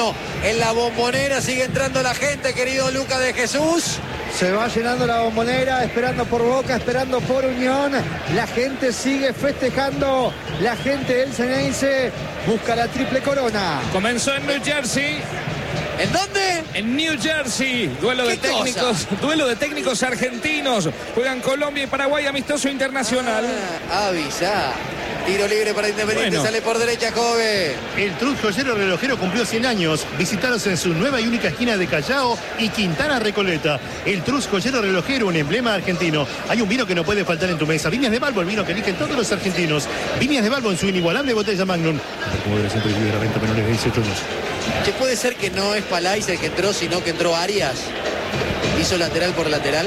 1 en la Bombonera. Sigue entrando la gente, querido Lucas de Jesús. Se va llenando la Bombonera, esperando por Boca, esperando por Unión. La gente sigue festejando. La gente del Ceneice busca la triple corona. Comenzó en New Jersey. ¿En dónde? En New Jersey. Duelo de técnicos argentinos. Juegan Colombia y Paraguay, amistoso internacional. Avisá. Tiro libre para Independiente, bueno. Sale por derecha Kobe. El Truz Joyero Relojero cumplió 100 años. Visitaros en su nueva y única esquina de Callao y Quintana Recoleta. El Truz Joyero Relojero, un emblema argentino. Hay un vino que no puede faltar en tu mesa. Viñas de Balbo, el vino que eligen todos los argentinos. Viñas de Balbo en su inigualable botella Magnum. Moderación prohibida, venta menores de 18 años. Che, puede ser que no es Palais el que entró, sino que entró Arias. Hizo lateral por lateral.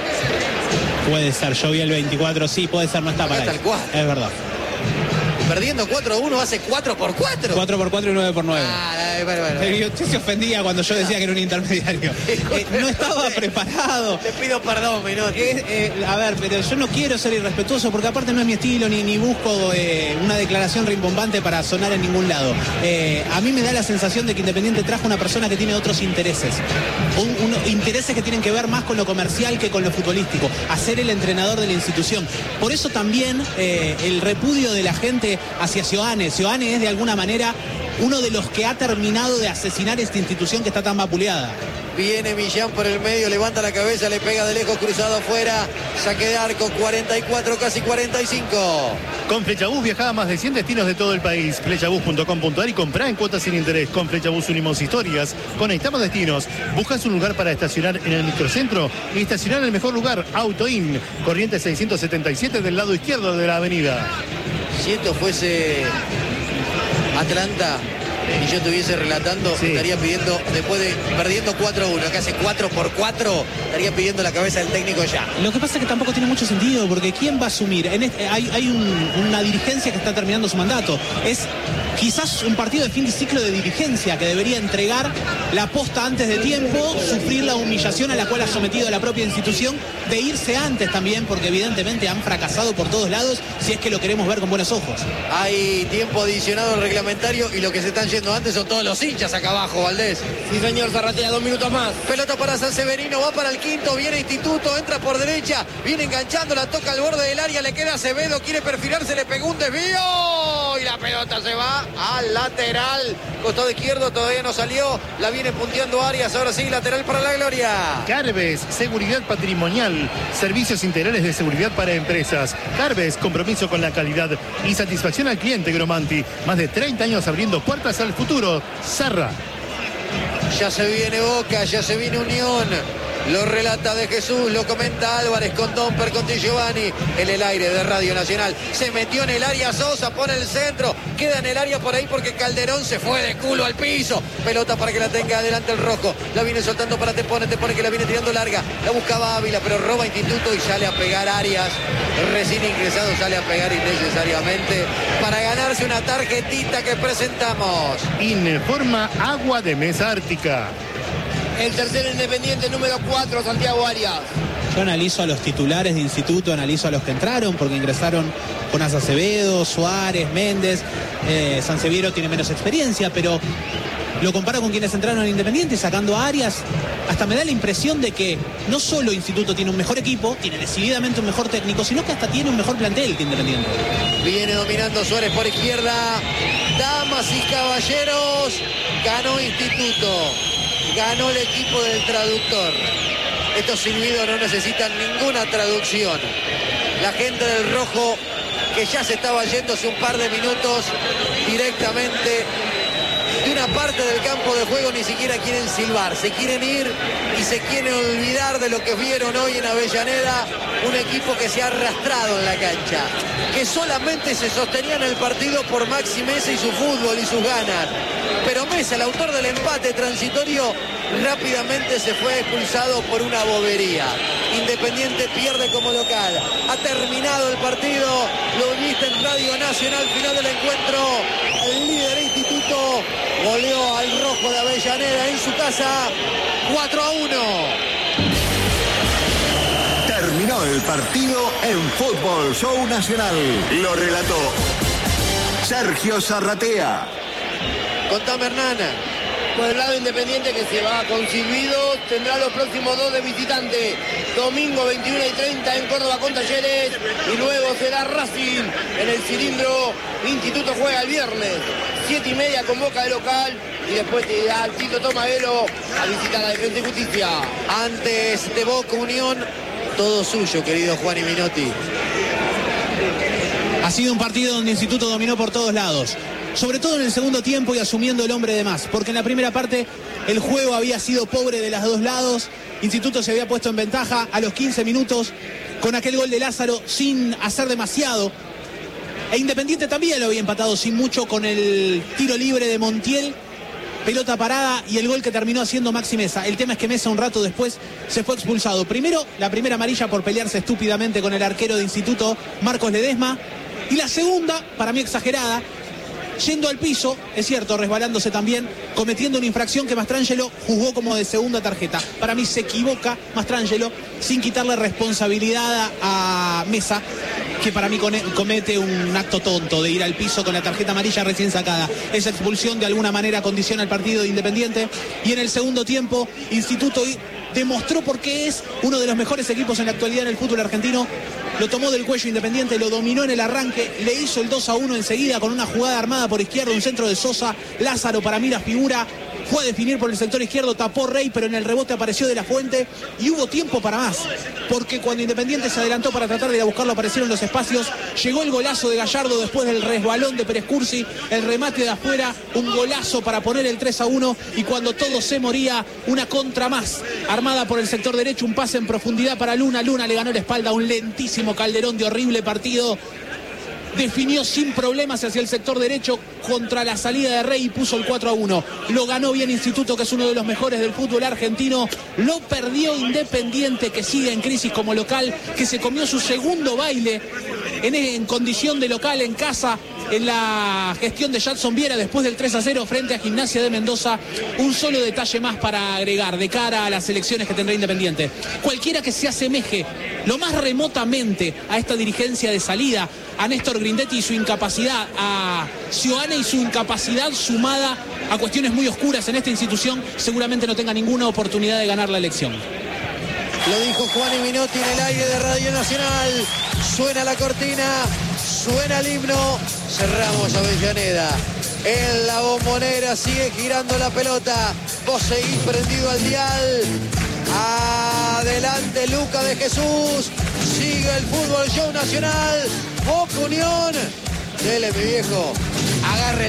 Puede ser, yo vi el 24, sí, puede ser, no está para Tal cual. Es verdad. Perdiendo 4-1, hace 4x4. 4x4 y 9x9. Bueno. Usted se ofendía cuando yo decía que era un intermediario. No estaba preparado. Te pido perdón, Menotti. A ver, pero yo no quiero ser irrespetuoso porque aparte no es mi estilo ni busco una declaración rimbombante para sonar en ningún lado. A mí me da la sensación de que Independiente trajo una persona que tiene otros intereses. Intereses que tienen que ver más con lo comercial que con lo futbolístico. A ser el entrenador de la institución. Por eso también el repudio de la gente hacia Seoane. Seoane es de alguna manera uno de los que ha terminado de asesinar esta institución que está tan vapuleada. Viene Millán por el medio, levanta la cabeza, le pega de lejos, cruzado afuera, saque de arco, 44, casi 45. Con Flechabús viaja a más de 100 destinos de todo el país. Flechabús.com.ar y comprá en cuotas sin interés. Con Flechabús unimos historias, conectamos destinos. ¿Buscas un lugar para estacionar en el microcentro? Y estacionar en el mejor lugar, AutoIn, Corrientes 677 del lado izquierdo de la avenida. Si esto fuese Atlanta y yo estuviese relatando, sí, estaría pidiendo, después de perdiendo 4-1, que hace 4x4, estaría pidiendo la cabeza del técnico ya. Lo que pasa es que tampoco tiene mucho sentido, porque ¿quién va a asumir? Hay una dirigencia que está terminando su mandato. Es quizás un partido de fin de ciclo de dirigencia que debería entregar la posta antes de tiempo, sufrir la humillación a la cual ha sometido a la propia institución, de irse antes también, porque evidentemente han fracasado por todos lados, si es que lo queremos ver con buenos ojos. Hay tiempo adicionado reglamentario y lo que se están yendo antes son todos los hinchas acá abajo, Valdés. Sí, señor Zarratea, 2 minutos más. Pelota para San Severino, va para el quinto, viene Instituto, entra por derecha, viene enganchando, la toca al borde del área, le queda Acevedo, quiere perfilarse, le pegó un desvío y la pelota se va al lateral. Costado izquierdo todavía no salió, la viene punteando Arias, ahora sí, lateral para la gloria. Carbes, seguridad patrimonial, servicios integrales de seguridad para empresas. Carbes, compromiso con la calidad y satisfacción al cliente. Gromanti, más de 30 años abriendo puertas al futuro. Zarra. Ya se viene Boca, ya se viene Unión. Lo relata de Jesús, lo comenta Álvarez con Domper, con Di Giovanni en el aire de Radio Nacional. Se metió en el área Sosa, pone el centro, queda en el área por ahí porque Calderón se fue de culo al piso. Pelota para que la tenga adelante el rojo. La viene soltando para Tepone que la viene tirando larga. La buscaba Ávila, pero roba Instituto y sale a pegar Arias. Recién ingresado sale a pegar innecesariamente para ganarse una tarjetita que presentamos. Informa Agua de Mesa Ártica. El tercer Independiente, número 4, Santiago Arias. Yo analizo a los titulares de Instituto, analizo a los que entraron, porque ingresaron Jonas Acevedo, Suárez, Méndez. Sanseviero tiene menos experiencia, pero lo comparo con quienes entraron en Independiente, sacando a Arias. Hasta me da la impresión de que no solo Instituto tiene un mejor equipo, tiene decididamente un mejor técnico, sino que hasta tiene un mejor plantel que Independiente. Viene dominando Suárez por izquierda. Damas y caballeros, ganó Instituto. Ganó el equipo del traductor. Estos silbidos no necesitan ninguna traducción. La gente del rojo, que ya se estaba yendo hace un par de minutos, directamente de una parte del campo de juego ni siquiera quieren silbar. Se quieren ir y se quieren olvidar de lo que vieron hoy en Avellaneda. Un equipo que se ha arrastrado en la cancha, que solamente se sostenía en el partido por Maxi Mesa y su fútbol y sus ganas. Pero Mesa, el autor del empate transitorio, rápidamente se fue expulsado por una bobería. Independiente pierde como local. Ha terminado el partido. Lo viste en Radio Nacional, final del encuentro. El líder Instituto goleó al rojo de Avellaneda en su casa 4-1. Terminó el partido en Fútbol Show Nacional. Lo relató Sergio Zarratea. Contame, Hernán. Por el lado Independiente, que se va con Silvido, tendrá los próximos 2 de visitante. Domingo 21:30 en Córdoba con Talleres, y luego será Racing en el Cilindro. Instituto juega el viernes 7:30 con Boca de local, y después te irá Tito Tomaguelo a visitar a Defensa y Justicia. Antes de Boca Unión, todo suyo, querido Juan y Minotti. Ha sido un partido donde Instituto dominó por todos lados, sobre todo en el segundo tiempo y asumiendo el hombre de más, porque en la primera parte el juego había sido pobre de los dos lados. Instituto se había puesto en ventaja a los 15 minutos con aquel gol de Lázaro sin hacer demasiado, e Independiente también lo había empatado sin mucho con el tiro libre de Montiel, pelota parada, y el gol que terminó haciendo Maxi Mesa. El tema es que Mesa un rato después se fue expulsado. Primero, la primera amarilla por pelearse estúpidamente con el arquero de Instituto, Marcos Ledesma, y la segunda, para mí exagerada, yendo al piso, es cierto, resbalándose también, cometiendo una infracción que Mastrangelo juzgó como de segunda tarjeta. Para mí se equivoca Mastrangelo, sin quitarle responsabilidad a Mesa, que para mí comete un acto tonto de ir al piso con la tarjeta amarilla recién sacada. Esa expulsión de alguna manera condiciona el partido de Independiente, y en el segundo tiempo Instituto demostró por qué es uno de los mejores equipos en la actualidad en el fútbol argentino. Lo tomó del cuello Independiente, lo dominó en el arranque, le hizo el 2-1 enseguida con una jugada armada por izquierda, un centro de Sosa. Lázaro, para mí la figura, fue a definir por el sector izquierdo, tapó Rey, pero en el rebote apareció De la Fuente, y hubo tiempo para más, porque cuando Independiente se adelantó para tratar de ir a buscarlo, aparecieron los espacios. Llegó el golazo de Gallardo después del resbalón de Pérez Cursi, el remate de afuera, un golazo para poner el 3-1, y cuando todo se moría, una contra más armada por el sector derecho, un pase en profundidad para Luna. Luna le ganó la espalda a un lentísimo Calderón de horrible partido. Definió sin problemas hacia el sector derecho contra la salida de Rey y puso el 4-1. Lo ganó bien Instituto, que es uno de los mejores del fútbol argentino. Lo perdió Independiente, que sigue en crisis como local, que se comió su segundo baile en condición de local en casa, en la gestión de Jackson Viera después del 3-0 frente a Gimnasia de Mendoza. Un solo detalle más para agregar de cara a las elecciones que tendrá Independiente. Cualquiera que se asemeje lo más remotamente a esta dirigencia de salida, a Néstor Grindetti y su incapacidad, a Sioane y su incapacidad sumada a cuestiones muy oscuras en esta institución, seguramente no tenga ninguna oportunidad de ganar la elección. Lo dijo Juan y Minotti en el aire de Radio Nacional. Suena la cortina, suena el himno. Cerramos Avellaneda. En la Bombonera sigue girando la pelota. Vos seguís prendido al dial. Adelante Luca de Jesús. Sigue el Fútbol Show Nacional. Boca Unión. Dele, mi viejo. Agarre